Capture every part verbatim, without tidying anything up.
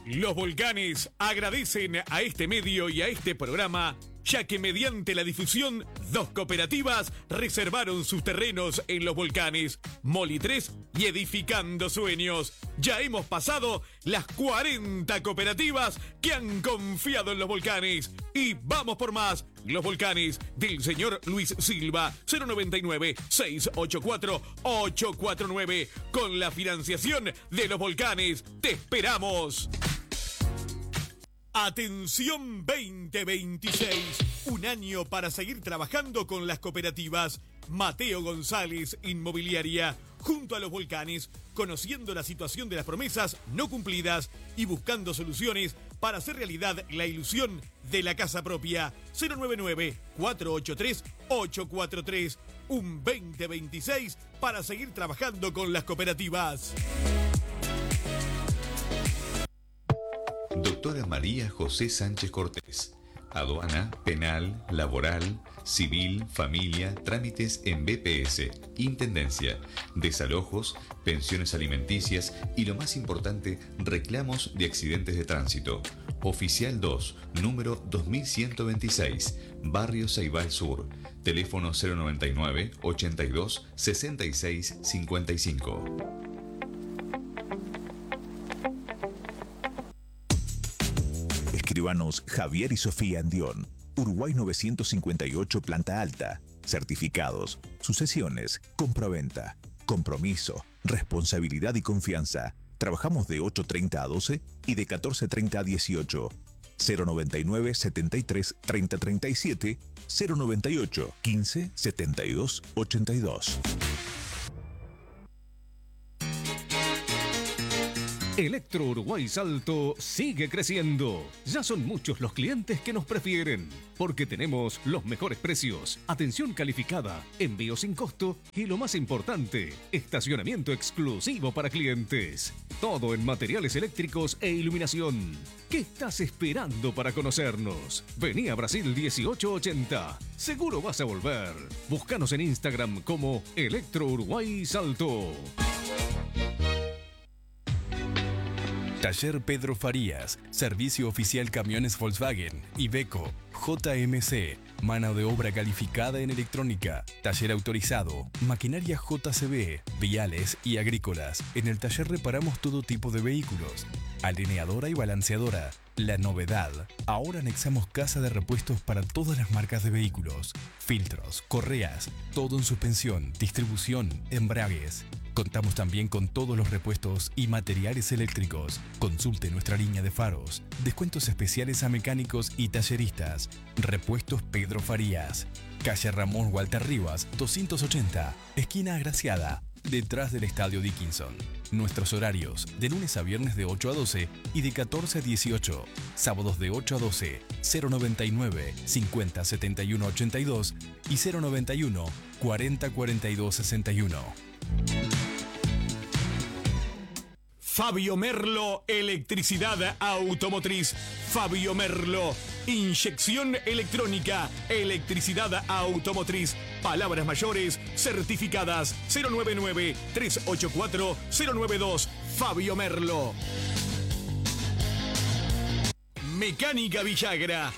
Los Volcanes agradecen a este medio y a este programa, ya que mediante la difusión, dos cooperativas reservaron sus terrenos en Los Volcanes, Moli tres y Edificando Sueños. Ya hemos pasado las cuarenta cooperativas que han confiado en Los Volcanes. Y vamos por más. Los Volcanes del señor Luis Silva, cero noventa y nueve, seiscientos ochenta y cuatro, ochocientos cuarenta y nueve. Con la financiación de Los Volcanes, te esperamos. Atención veinte veintiséis, un año para seguir trabajando con las cooperativas. Mateo González Inmobiliaria, junto a Los Volcanes, conociendo la situación de las promesas no cumplidas y buscando soluciones para hacer realidad la ilusión de la casa propia. Cero noventa y nueve, cuatrocientos ochenta y tres, ochocientos cuarenta y tres, un veinte veintiséis para seguir trabajando con las cooperativas. Doctora María José Sánchez Cortés. Aduana, penal, laboral, civil, familia, trámites en B P S, intendencia, desalojos, pensiones alimenticias y lo más importante, reclamos de accidentes de tránsito. Oficial dos, número dos mil ciento veintiséis, Barrio Ceibal Sur. Teléfono cero noventa y nueve, ochenta y dos, sesenta y seis, cincuenta y cinco. Escribanos Javier y Sofía Andión, Uruguay novecientos cincuenta y ocho, planta alta. Certificados, sucesiones, compraventa, compromiso, responsabilidad y confianza. Trabajamos de ocho treinta a doce y de catorce treinta a dieciocho. cero noventa y nueve, setenta y tres, treinta treinta y siete, cero noventa y ocho, quince, setenta y dos, ochenta y dos. Electro Uruguay Salto sigue creciendo. Ya son muchos los clientes que nos prefieren, porque tenemos los mejores precios, atención calificada, envío sin costo y lo más importante, estacionamiento exclusivo para clientes. Todo en materiales eléctricos e iluminación. ¿Qué estás esperando para conocernos? Vení a Brasil dieciocho ochenta. Seguro vas a volver. Búscanos en Instagram como Electro Uruguay Salto. Taller Pedro Farías, Servicio Oficial Camiones Volkswagen, Iveco, J M C, mano de obra calificada en electrónica, taller autorizado, maquinaria J C B, viales y agrícolas. En el taller reparamos todo tipo de vehículos, alineadora y balanceadora. La novedad, ahora anexamos casa de repuestos para todas las marcas de vehículos, filtros, correas, todo en suspensión, distribución, embragues. Contamos también con todos los repuestos y materiales eléctricos. Consulte nuestra línea de faros. Descuentos especiales a mecánicos y talleristas. Repuestos Pedro Farías. Calle Ramón Walter Rivas, doscientos ochenta, esquina Agraciada, detrás del Estadio Dickinson. Nuestros horarios, de lunes a viernes de ocho a doce y de catorce a dieciocho. Sábados de ocho a doce, cero noventa y nueve, cincuenta, setenta y uno, ochenta y dos y cero noventa y uno, cuarenta, cuarenta y dos, sesenta y uno. Fabio Merlo, electricidad automotriz. Fabio Merlo, inyección electrónica, electricidad automotriz. Palabras mayores certificadas. Cero noventa y nueve, trescientos ochenta y cuatro, cero noventa y dos. Fabio Merlo. Mecánica Villagra.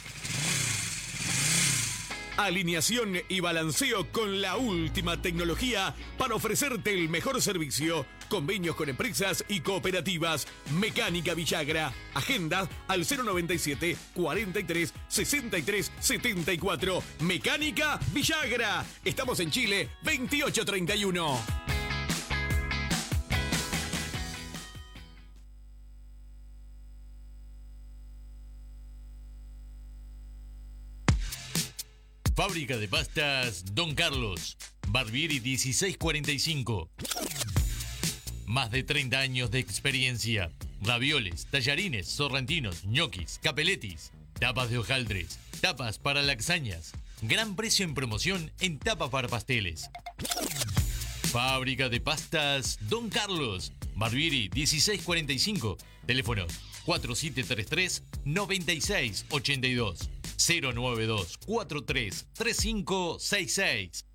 Alineación y balanceo con la última tecnología para ofrecerte el mejor servicio. Convenios con empresas y cooperativas. Mecánica Villagra. Agenda al cero noventa y siete, cuarenta y tres, sesenta y tres, setenta y cuatro. Mecánica Villagra. Estamos en Chile veintiocho treinta y uno. Fábrica de pastas Don Carlos, Barbieri dieciséis cuarenta y cinco. Más de treinta años de experiencia. Ravioles, tallarines, sorrentinos, ñoquis, capeletis, tapas de hojaldres, tapas para lasañas. Gran precio en promoción en tapas para pasteles. Fábrica de pastas Don Carlos, Barbieri dieciséis cuarenta y cinco. Teléfono cuatro siete tres tres, nueve seis ocho dos. cero nueve dos, cuatro tres, tres cinco seis seis.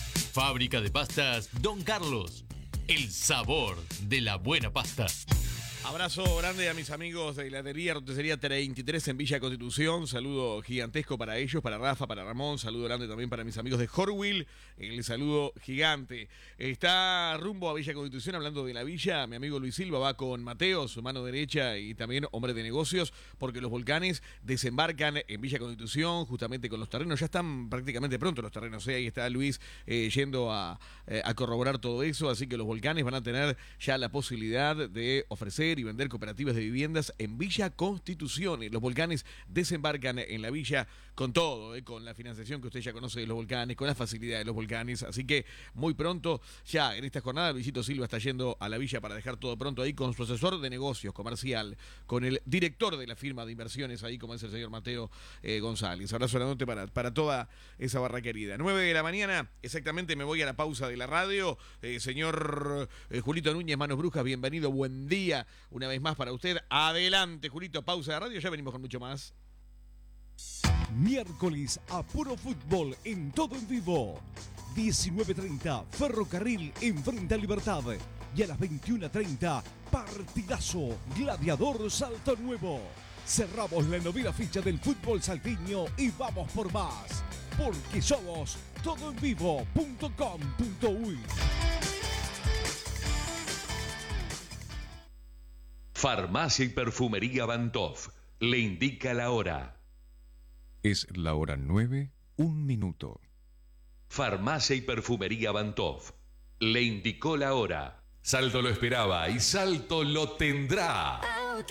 Fábrica de pastas Don Carlos. El sabor de la buena pasta. Abrazo grande a mis amigos de Heladería Roticería treinta y tres en Villa Constitución. Saludo gigantesco para ellos, para Rafa, para Ramón. Saludo grande también para mis amigos de Horwil. El saludo gigante. Está rumbo a Villa Constitución, hablando de la villa. Mi amigo Luis Silva va con Mateo, su mano derecha y también hombre de negocios, porque los volcanes desembarcan en Villa Constitución justamente con los terrenos. Ya están prácticamente pronto los terrenos. ¿eh? Ahí está Luis eh, yendo a, eh, a corroborar todo eso. Así que los volcanes van a tener ya la posibilidad de ofrecer y vender cooperativas de viviendas en Villa Constitución. Los volcanes desembarcan en la villa con todo, eh, con la financiación que usted ya conoce de los volcanes, con la facilidad de los volcanes. Así que muy pronto, ya en esta jornada, Luisito Silva está yendo a la villa para dejar todo pronto ahí con su asesor de negocios comercial, con el director de la firma de inversiones ahí, como es el señor Mateo eh, González. Abrazo grande para, para toda esa barra querida. nueve de la mañana, exactamente me voy a la pausa de la radio. Eh, señor eh, Julito Núñez, Manos Brujas, bienvenido, buen día. Una vez más para usted. Adelante, Julito, pausa de radio, ya venimos con mucho más. Miércoles a puro fútbol en todo en vivo. diecinueve treinta, Ferrocarril enfrente a Libertad. Y a las veintiuna treinta, partidazo, Gladiador Salto Nuevo. Cerramos la novena ficha del fútbol salteño y vamos por más. Porque somos todo en vivo punto com punto uy. Farmacia y Perfumería Bantoff le indica la hora. Es la hora nueve, un minuto. Farmacia y Perfumería Bantoff le indicó la hora. Salto lo esperaba y Salto lo tendrá.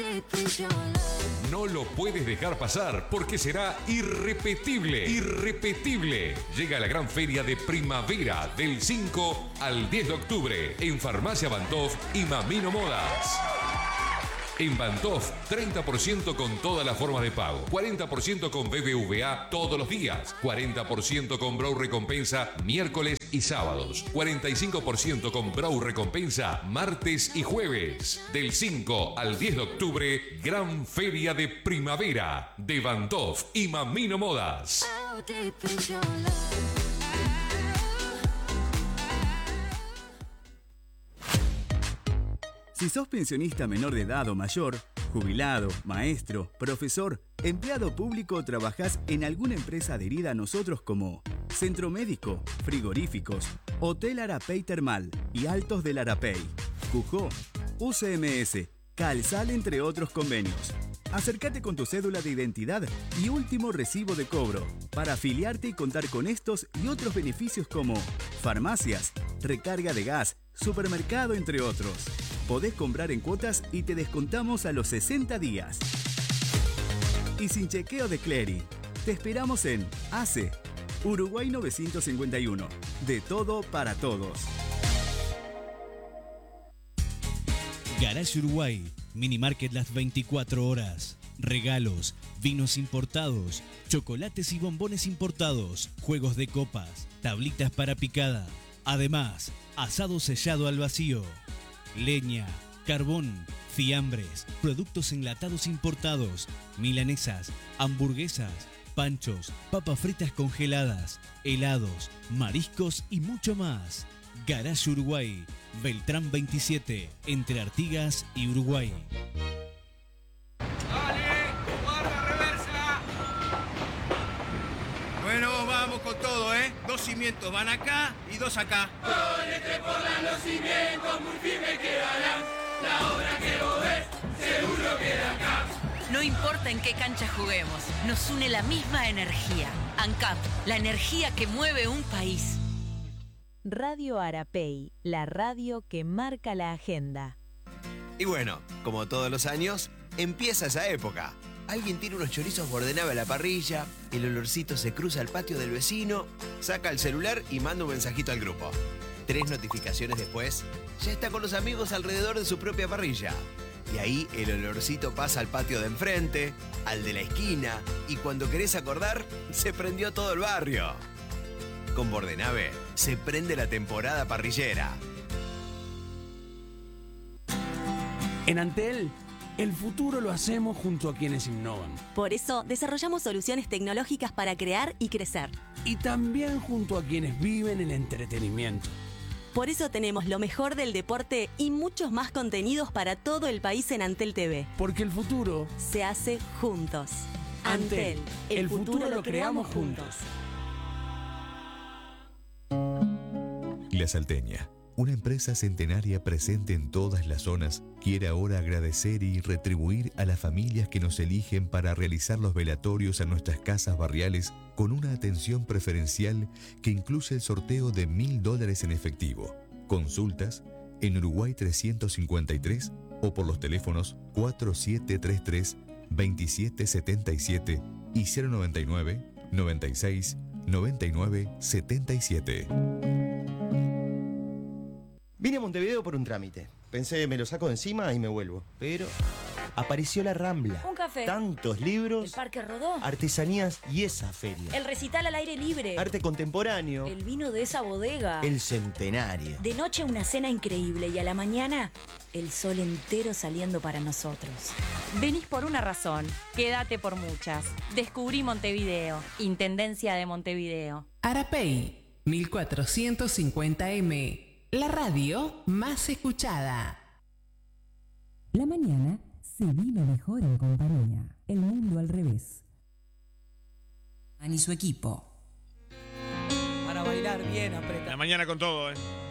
No lo puedes dejar pasar porque será irrepetible, irrepetible. Llega la gran feria de primavera del cinco al diez de octubre en Farmacia Bantoff y Mamino Modas. En Bantoff, treinta por ciento con todas las formas de pago, cuarenta por ciento con B B V A todos los días, cuarenta por ciento con Brow Recompensa miércoles y sábados, cuarenta y cinco por ciento con Brow Recompensa martes y jueves. Del cinco al diez de octubre, gran feria de primavera de Bantoff y Mamino Modas. Si sos pensionista menor de edad o mayor, jubilado, maestro, profesor, empleado público o trabajás en alguna empresa adherida a nosotros como Centro Médico, Frigoríficos, Hotel Arapey Termal y Altos del Arapey, Cujó, U C M S, Calsal, entre otros convenios. Acércate con tu cédula de identidad y último recibo de cobro para afiliarte y contar con estos y otros beneficios como farmacias, recarga de gas, supermercado, entre otros. Podés comprar en cuotas y te descontamos a los sesenta días. Y sin chequeo de clearing. Te esperamos en A C E, Uruguay novecientos cincuenta y uno. De todo para todos. Garage Uruguay, Mini Market las veinticuatro horas. Regalos, vinos importados, chocolates y bombones importados, juegos de copas, tablitas para picada. Además, asado sellado al vacío. Leña, carbón, fiambres, productos enlatados importados, milanesas, hamburguesas, panchos, papas fritas congeladas, helados, mariscos y mucho más. Garage Uruguay, Beltrán veintisiete, entre Artigas y Uruguay. ¡Dale! ¡Guarda reversa! Bueno, vamos con todo, ¿eh? Dos cimientos van acá y dos acá. Ponete por los cimientos, muy firme quedarán. La obra que vos ves, seguro queda acá. No importa en qué cancha juguemos, nos une la misma energía. ANCAP, la energía que mueve un país. Radio Arapey, la radio que marca la agenda. Y bueno, como todos los años, empieza esa época. Alguien tira unos chorizos bordenave a la parrilla, el olorcito se cruza al patio del vecino, saca el celular y manda un mensajito al grupo. Tres notificaciones después, ya está con los amigos alrededor de su propia parrilla. Y ahí el olorcito pasa al patio de enfrente, al de la esquina, y cuando querés acordar, se prendió todo el barrio. Con Bordenave se prende la temporada parrillera. En Antel, el futuro lo hacemos junto a quienes innovan. Por eso desarrollamos soluciones tecnológicas para crear y crecer. Y también junto a quienes viven el entretenimiento. Por eso tenemos lo mejor del deporte y muchos más contenidos para todo el país en Antel T V. Porque el futuro se hace juntos. Antel, el, el futuro, futuro lo creamos juntos. La Salteña, una empresa centenaria presente en todas las zonas, quiere ahora agradecer y retribuir a las familias que nos eligen para realizar los velatorios a nuestras casas barriales con una atención preferencial que incluye el sorteo de mil dólares en efectivo. Consultas en Uruguay trescientos cincuenta y tres o por los teléfonos cuatro siete tres tres, dos siete siete siete y cero noventa y nueve, noventa y seis, noventa y nueve, setenta y siete. Vine a Montevideo por un trámite. Pensé, me lo saco de encima y me vuelvo. Pero apareció la Rambla. Un café. Tantos libros. El Parque Rodó. Artesanías y esa feria. El recital al aire libre. Arte contemporáneo. El vino de esa bodega. El centenario. De noche una cena increíble y a la mañana el sol entero saliendo para nosotros. Venís por una razón. Quédate por muchas. Descubrí Montevideo. Intendencia de Montevideo. Arapey, mil cuatrocientos cincuenta eme. La radio más escuchada. La mañana se vive mejor en compañía. El mundo al revés. Y su equipo. Para bailar bien apretado. La mañana con todo, ¿eh?